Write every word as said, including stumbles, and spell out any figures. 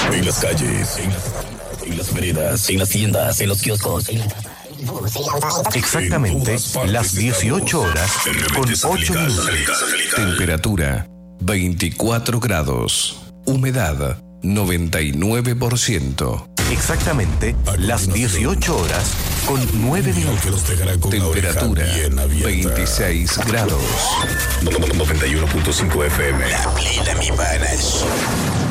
En las calles, en las, en las veredas, en las tiendas, en los kioscos. En la... Exactamente las dieciocho horas con ocho minutos. Temperatura veinticuatro grados. Humedad noventa y nueve por ciento. Exactamente las dieciocho horas con nueve minutos. Temperatura veintiséis grados. noventa y uno punto cinco F M. La plena, mi panas.